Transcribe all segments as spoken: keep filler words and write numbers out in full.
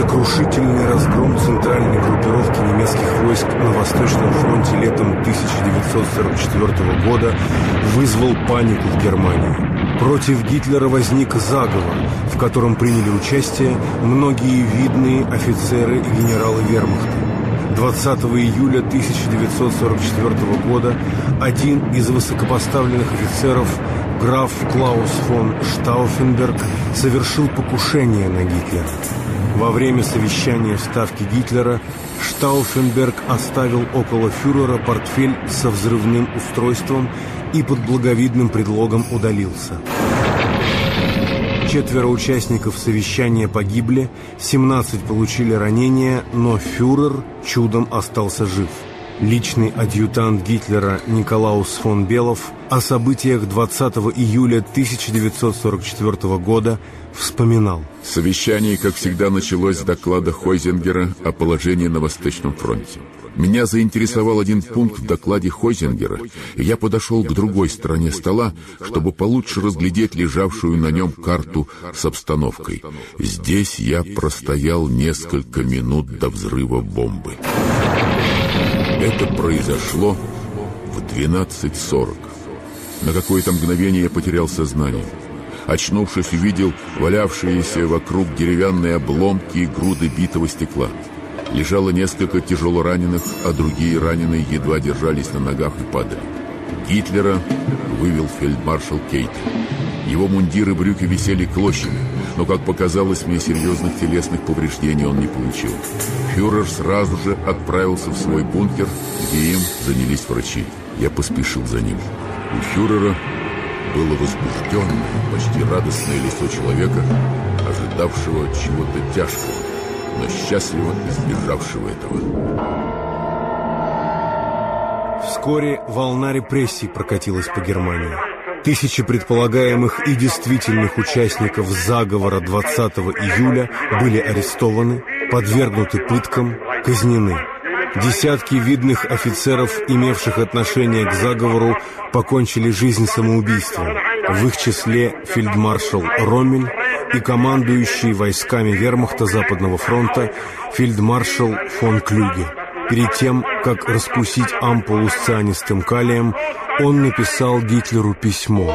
Сокрушительный разгром центральной группировки немецких войск на Восточном фронте летом тысяча девятьсот сорок четвёртого года вызвал панику в Германии. Против Гитлера возник заговор, в котором приняли участие многие видные офицеры и генералы вермахта. двадцатого июля тысяча девятьсот сорок четвёртого года один из высокопоставленных офицеров, граф Клаус фон Штауфенберг, совершил покушение на Гитлера. Во время совещания в Ставке Гитлера Штауфенберг оставил около фюрера портфель со взрывным устройством и под благовидным предлогом удалился. Четверо участников совещания погибли, семнадцать получили ранения, но фюрер чудом остался жив. Личный адъютант Гитлера Николаус фон Белов о событиях двадцатого июля тысяча девятьсот сорок четвёртого года вспоминал. Совещание, как всегда, началось с доклада Хойзингера о положении на Восточном фронте. Меня заинтересовал один пункт в докладе Хойзингера, и я подошел к другой стороне стола, чтобы получше разглядеть лежавшую на нем карту с обстановкой. Здесь я простоял несколько минут до взрыва бомбы. Это произошло в двенадцать сорок. На какое-то мгновение я потерял сознание. Очнувшись, увидел валявшиеся вокруг деревянные обломки и груды битого стекла. Лежало несколько тяжело раненых, а другие раненые едва держались на ногах и падали. Гитлера вывел фельдмаршал Кейтель. Его мундир и брюки висели клочьями, но, как показалось мне, серьезных телесных повреждений он не получил. Фюрер сразу же отправился в свой бункер, где им занялись врачи. Я поспешил за ним. У фюрера было возбужденное, почти радостное лицо человека, ожидавшего чего-то тяжкого, но счастливо избежавшего этого. Вскоре волна репрессий прокатилась по Германии. Тысячи предполагаемых и действительных участников заговора двадцатого июля были арестованы, подвергнуты пыткам, казнены. Десятки видных офицеров, имевших отношение к заговору, покончили жизнь самоубийством. В их числе фельдмаршал Роммель и командующий войсками вермахта Западного фронта фельдмаршал фон Клюге. Перед тем, как раскусить ампулу с цианистым калием, он написал Гитлеру письмо.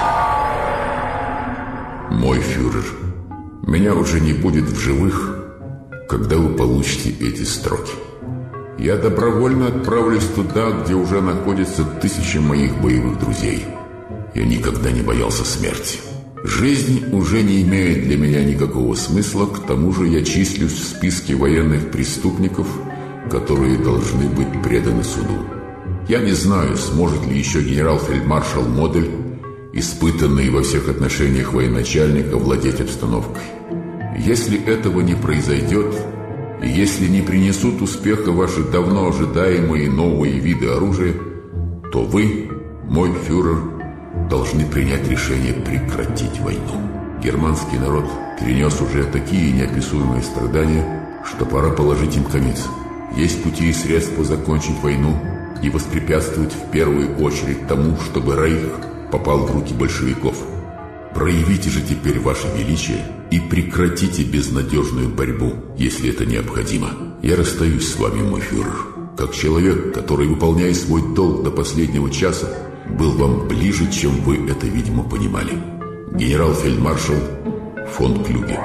«Мой фюрер, меня уже не будет в живых, когда вы получите эти строки. Я добровольно отправлюсь туда, где уже находятся тысячи моих боевых друзей. Я никогда не боялся смерти. Жизнь уже не имеет для меня никакого смысла, к тому же я числюсь в списке военных преступников, которые должны быть преданы суду. Я не знаю, сможет ли еще генерал-фельдмаршал Модель, испытанный во всех отношениях военачальник, овладеть обстановкой. Если этого не произойдет, и если не принесут успеха ваши давно ожидаемые новые виды оружия, то вы, мой фюрер, должны принять решение прекратить войну. Германский народ перенес уже такие неописуемые страдания, что пора положить им конец. Есть пути и средства закончить войну и воспрепятствовать в первую очередь тому, чтобы Рейх попал в руки большевиков. Проявите же теперь ваше величие и прекратите безнадежную борьбу, если это необходимо. Я расстаюсь с вами, мой фюрер, как человек, который, выполняя свой долг до последнего часа, был вам ближе, чем вы это, видимо, понимали. Генерал-фельдмаршал фон Клюге».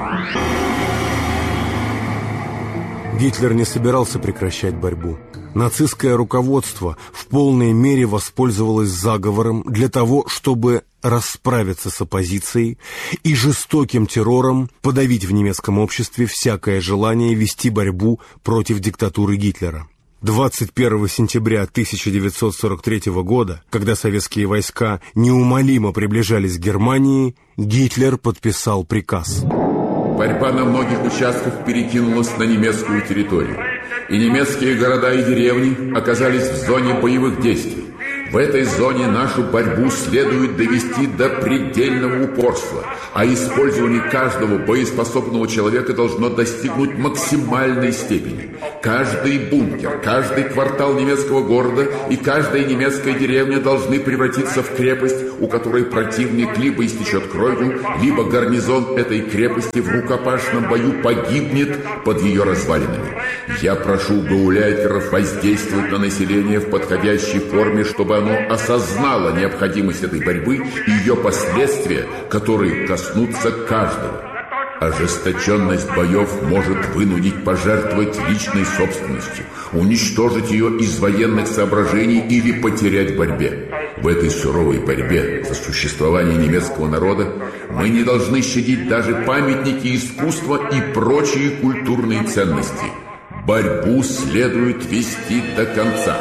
Гитлер не собирался прекращать борьбу. Нацистское руководство в полной мере воспользовалось заговором для того, чтобы расправиться с оппозицией и жестоким террором подавить в немецком обществе всякое желание вести борьбу против диктатуры Гитлера. двадцать первого сентября тысяча девятьсот сорок третьего года, когда советские войска неумолимо приближались к Германии, Гитлер подписал приказ. Борьба на многих участках перекинулась на немецкую территорию, и немецкие города и деревни оказались в зоне боевых действий. В этой зоне нашу борьбу следует довести до предельного упорства, а использование каждого боеспособного человека должно достигнуть максимальной степени. Каждый бункер, каждый квартал немецкого города и каждая немецкая деревня должны превратиться в крепость, у которой противник либо истечет кровью, либо гарнизон этой крепости в рукопашном бою погибнет под ее развалинами. Я прошу гауляйтеров воздействовать на население в подходящей форме, чтобы оно осознало необходимость этой борьбы и ее последствия, которые коснутся каждого. Ожесточенность боев может вынудить пожертвовать личной собственностью, уничтожить ее из военных соображений или потерять в борьбе. В этой суровой борьбе за существование немецкого народа мы не должны щадить даже памятники искусства и прочие культурные ценности. Борьбу следует вести до конца.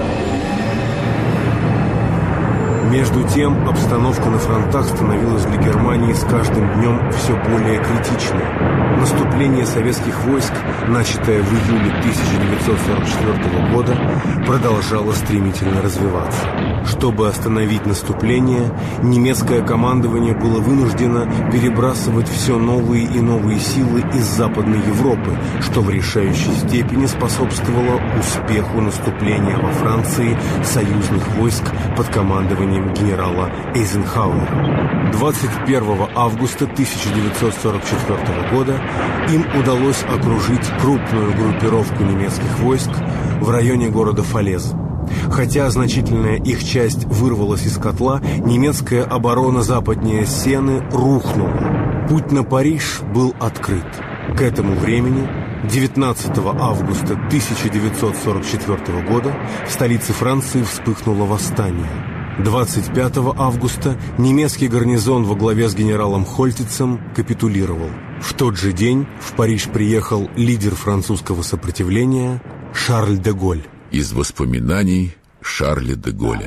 Между тем, обстановка на фронтах становилась для Германии с каждым днем все более критичной. Наступление советских войск, начатое в июле тысяча девятьсот сорок четвёртого года, продолжало стремительно развиваться. Чтобы остановить наступление, немецкое командование было вынуждено перебрасывать все новые и новые силы из Западной Европы, что в решающей степени способствовало успеху наступления во Франции союзных войск под командованием генерала Эйзенхауэра. двадцать первого августа тысяча девятьсот сорок четвёртого года им удалось окружить крупную группировку немецких войск в районе города Фалес. Хотя значительная их часть вырвалась из котла, немецкая оборона западнее Сены рухнула. Путь на Париж был открыт. К этому времени, девятнадцатого августа тысяча девятьсот сорок четвёртого года, в столице Франции вспыхнуло восстание. двадцать пятого августа немецкий гарнизон во главе с генералом Хольтицем капитулировал. В тот же день в Париж приехал лидер французского сопротивления Шарль де Голль. Из воспоминаний Шарля де Голля.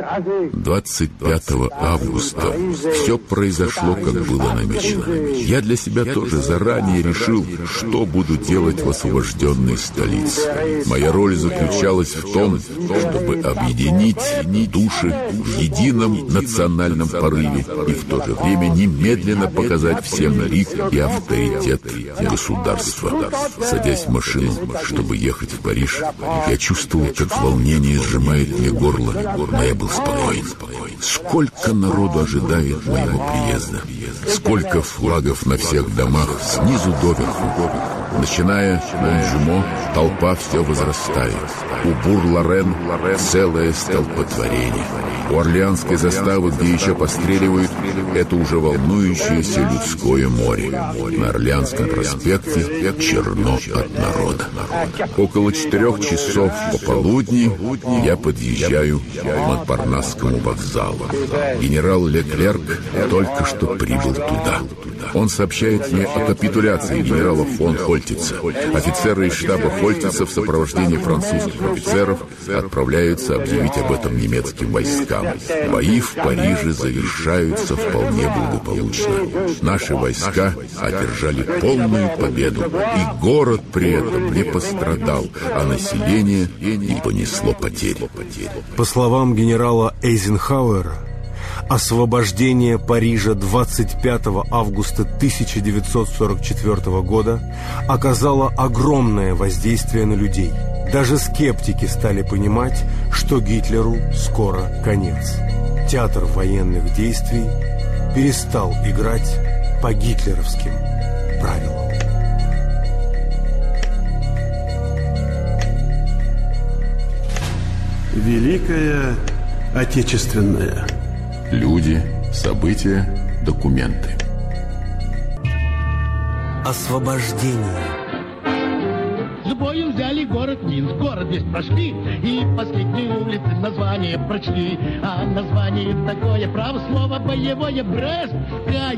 двадцать пятого августа все произошло, как было намечено. Я для себя тоже заранее решил, что буду делать в освобожденной столице. Моя роль заключалась в том, чтобы объединить души в едином национальном порыве и в то же время немедленно показать всем лик и авторитет государства. Садясь в машину, чтобы ехать в Париж, я чувствовал, как волнение сжимает мне горло, но я был спокоен. Сколько народу ожидает моего приезда, сколько флагов на всех домах снизу доверху. Начиная с Монжумо, толпа все возрастает. У Бур-Лорен целое столпотворение. У Орлеанской заставы, где еще постреливают, это уже волнующееся людское море. На Орлеанском проспекте черно от народа. Около четырех часов пополудни я подъезжаю к Монпарнасскому вокзалу. Генерал Леклерк только что прибыл туда. Он сообщает мне о капитуляции генерала фон Хольтица. Офицеры из штаба Хольтица в сопровождении французских офицеров отправляются объявить об этом немецким войскам. Бои в Париже завершаются вполне благополучно. Наши войска одержали полную победу, и город при этом не пострадал, а население не понесло потери. По словам генерала Эйзенхауэра, освобождение Парижа двадцать пятого августа тысяча девятьсот сорок четвёртого года оказало огромное воздействие на людей. Даже скептики стали понимать, что Гитлеру скоро конец. Театр военных действий перестал играть по гитлеровским правилам. Великая Отечественная. Люди, события, документы. Освобождение. С боем взяли город Минск, город весь прошли, и последние улицы название прочли. А название такое, право слово боевое, Брестская